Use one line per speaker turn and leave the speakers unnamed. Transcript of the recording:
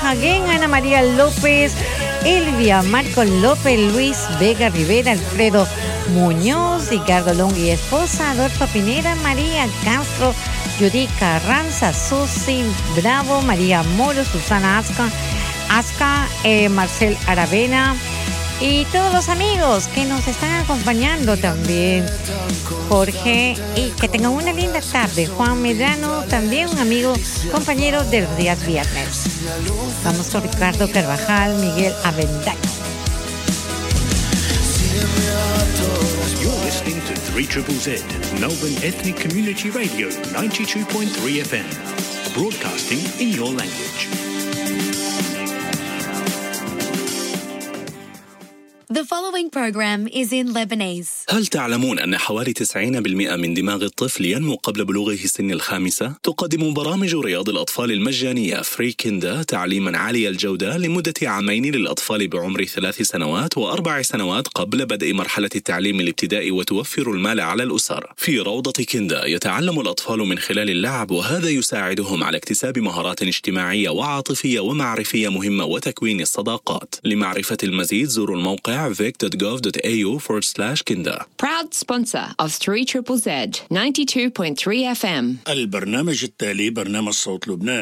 Hagen, Ana María López, Elvia, Marco López, Luis Vega Rivera, Alfredo Muñoz, Ricardo Longhi, esposa, Adolfo Pineda, María Castro, Judy Carranza, Susi Bravo, María Moro, Susana Asca, Marcel Aravena y todos los amigos que nos están acompañando también. Jorge, y que tengan una linda tarde. Juan Medrano, también un amigo, compañero de los días viernes. Vamos con Ricardo Carvajal, Miguel Avendaño.
You're listening to 3ZZZ, Melbourne Ethnic Community Radio, 92.3 FM, broadcasting in your language.
The following program is in Lebanese.
هل تعلمون أن حوالي 90% من دماغ الطفل ينمو قبل بلوغه سن الخامسة؟ تقدم برامج رياض الأطفال المجانية فري كيندا تعليما عالي الجودة لمدة عامين للأطفال بعمر 3 سنوات و4 سنوات قبل بدء مرحلة التعليم الابتدائي، وتوفر المال على الأسر. في روضة كيندا يتعلم الأطفال من خلال اللعب، وهذا يساعدهم على اكتساب مهارات اجتماعية وعاطفية ومعرفية مهمة وتكوين الصداقات. لمعرفة المزيد زوروا الموقع vic.gov.au/kinda.
Proud sponsor of 3ZZZ 92.3 FM.
البرنامج التالي برنامج صوت لبنان.